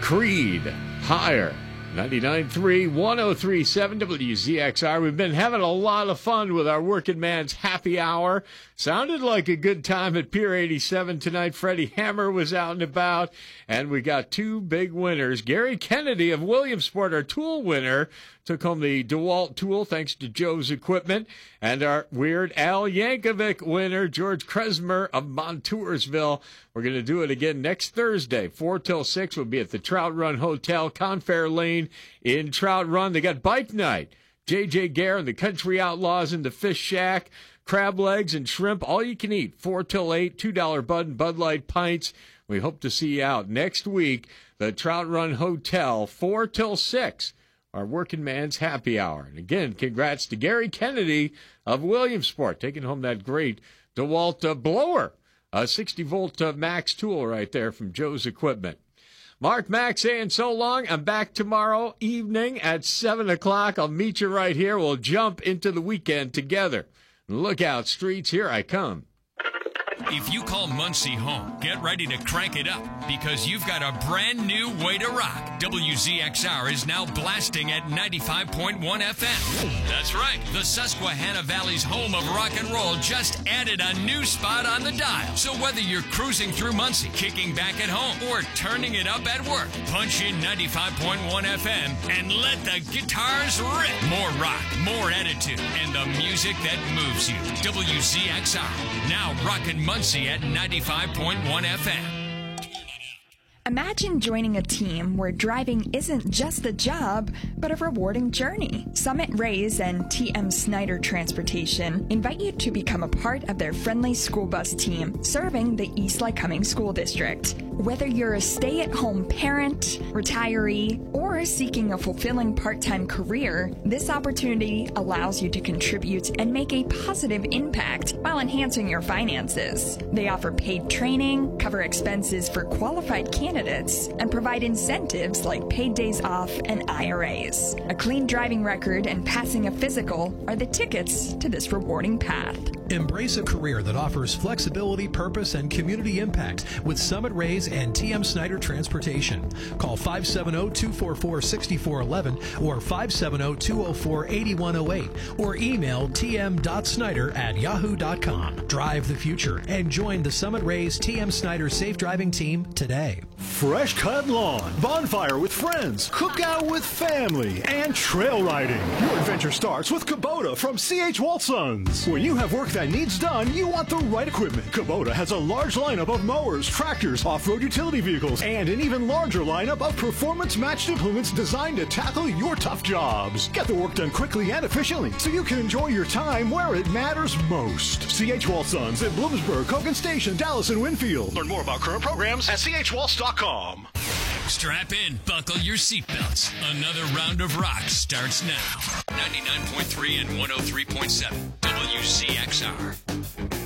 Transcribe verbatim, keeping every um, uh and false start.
Creed, Higher. ninety-nine point three, one oh three point seven W Z X R. We've been having a lot of fun with our Working Man's Happy Hour. Sounded like a good time at Pier eighty-seven tonight. Freddie Hammer was out and about, and we got two big winners. Gary Kennedy of Williamsport, our tool winner, took home the DeWalt tool thanks to Joe's Equipment. And our Weird Al Yankovic winner, George Kresmer of Montoursville. We're going to do it again next Thursday, four till six. We'll be at the Trout Run Hotel, Confair Lane in Trout Run. They got bike night. J J Gare and the Country Outlaws in the Fish Shack. Crab legs and shrimp, all you can eat. four till eight, two dollar Bud and Bud Light pints. We hope to see you out next week. The Trout Run Hotel, four till six. Our Working Man's Happy Hour. And again, congrats to Gary Kennedy of Williamsport, taking home that great DeWalt uh, blower. A sixty volt uh, max tool right there from Joe's Equipment. Mark Mack saying so long. I'm back tomorrow evening at seven o'clock. I'll meet you right here. We'll jump into the weekend together. Look out, streets, here I come. If you call Muncie home, get ready to crank it up because you've got a brand new way to rock. W Z X R is now blasting at ninety-five point one F M. That's right. The Susquehanna Valley's home of rock and roll just added a new spot on the dial. So whether you're cruising through Muncie, kicking back at home, or turning it up at work, punch in ninety-five point one F M and let the guitars rip. More rock, more attitude, and the music that moves you. W Z X R, now rockin' Muncie at ninety-five point one F M. Imagine joining a team where driving isn't just a job, but a rewarding journey. Summit Rays and T M Snyder Transportation invite you to become a part of their friendly school bus team serving the East Lycoming School District. Whether you're a stay-at-home parent, retiree, or seeking a fulfilling part-time career, this opportunity allows you to contribute and make a positive impact while enhancing your finances. They offer paid training, cover expenses for qualified candidates, and provide incentives like paid days off and I R As. A clean driving record and passing a physical are the tickets to this rewarding path. Embrace a career that offers flexibility, purpose, and community impact with Summit Rays and T M Snyder Transportation. Call five seven zero, two four four, six four one one or five seven zero, two zero four, eight one zero eight or email t m dot snyder at yahoo dot com. Drive the future and join the Summit Rays T M Snyder Safe Driving Team today. Fresh cut lawn, bonfire with friends, cookout with family, and trail riding. Your adventure starts with Kubota from C H Walsons. When you have work that needs done, you want the right equipment. Kubota has a large lineup of mowers, tractors, off-road utility vehicles, and an even larger lineup of performance-matched implements designed to tackle your tough jobs. Get the work done quickly and efficiently so you can enjoy your time where it matters most. C H Walsons in Bloomsburg, Hogan Station, Dallas, and Winfield. Learn more about current programs at c h waltz dot com. Strap in, buckle your seatbelts. Another round of rock starts now. ninety-nine point three and one oh three point seven W Z X R.